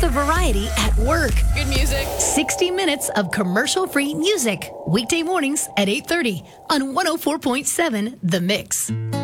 the variety at work. Good music. 60 minutes of commercial-free music. Weekday mornings at 8:30 on 104.7 The Mix.